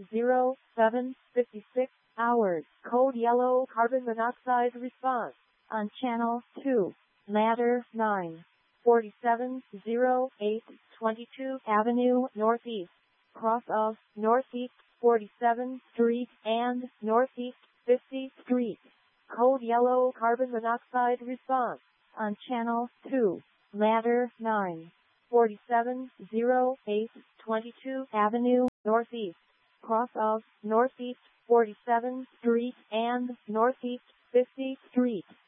07:56 hours. Code yellow carbon monoxide response on channel 2. Ladder 9. 4708 22 Avenue Northeast. Cross of Northeast 47th Street and Northeast 50th Street. Code yellow carbon monoxide response on channel 2. Ladder 9. 4708 22 Avenue Northeast. Cross of Northeast 47th Street and Northeast 50th Street.